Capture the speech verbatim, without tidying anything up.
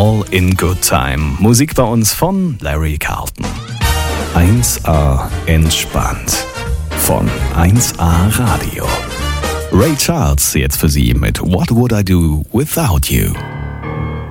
All in Good Time. Musik bei uns von Larry Carlton. eins A entspannt von eins A Radio. Ray Charles jetzt für Sie mit What Would I Do Without You?